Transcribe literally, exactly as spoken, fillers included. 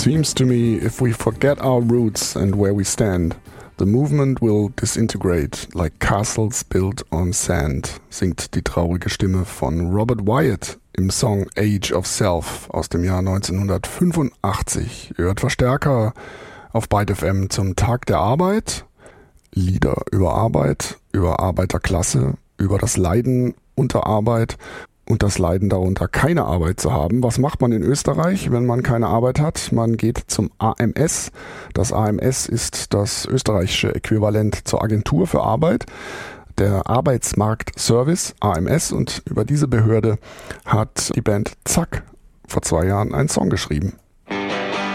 Seems to me if we forget our roots and where we stand, the movement will disintegrate like castles built on sand, singt die traurige Stimme von Robert Wyatt im Song Age of Self aus dem Jahr neunzehnhundertfünfundachtzig. Ihr hört Verstärker auf Byte F M zum Tag der Arbeit. Lieder über Arbeit, über Arbeiterklasse, über das Leiden unter Arbeit und das Leiden darunter, keine Arbeit zu haben. Was macht man in Österreich, wenn man keine Arbeit hat? Man geht zum A M S. Das A M S ist das österreichische Äquivalent zur Agentur für Arbeit, der Arbeitsmarktservice A M S. Und über diese Behörde hat die Band Zack vor zwei Jahren einen Song geschrieben.